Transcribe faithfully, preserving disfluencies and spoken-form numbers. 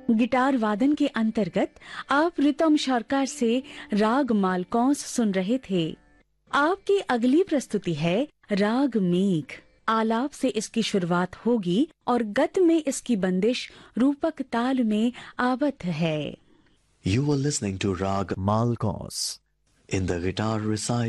Guitar वादन के अंतर्गत आप रितम सरकार से राग मालकौंस सुन रहे थे। आपकी अगली प्रस्तुति है राग मेघ। आलाप से इसकी शुरुआत होगी और गत में इसकी बंदिश रूपक ताल में आबद्ध है। You were listening to Rag Malkos in the guitar recital.